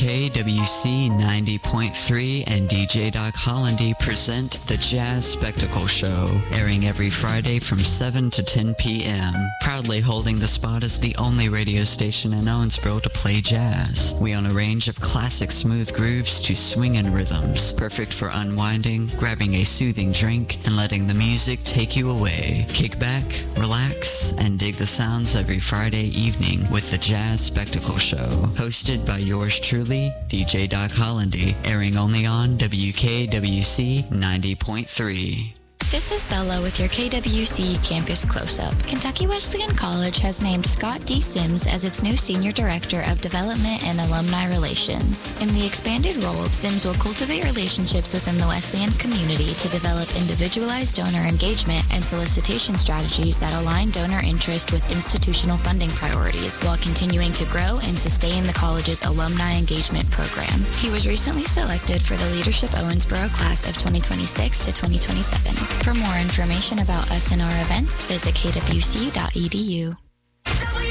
WKWC 90.3 and DJ Doc Hollandy present The Jazz Spectacle Show, airing every Friday from 7 to 10 p.m. Proudly holding the spot as the only radio station in Owensboro to play jazz. We own a range of classic smooth grooves to swingin' rhythms, perfect for unwinding, grabbing a soothing drink, and letting the music take you away. Kick back, relax, and dig the sounds every Friday evening with The Jazz Spectacle Show, hosted by yours truly, DJ Doc Hollandy, airing only on WKWC 90.3. This is Bella with your KWC Campus Close-Up. Kentucky Wesleyan College has named Scott D. Sims as its new Senior Director of Development and Alumni Relations. In the expanded role, Sims will cultivate relationships within the Wesleyan community to develop individualized donor engagement and solicitation strategies that align donor interest with institutional funding priorities, while continuing to grow and sustain the college's alumni engagement program. He was recently selected for the Leadership Owensboro class of 2026 to 2027. For more information about us and our events, visit kwc.edu.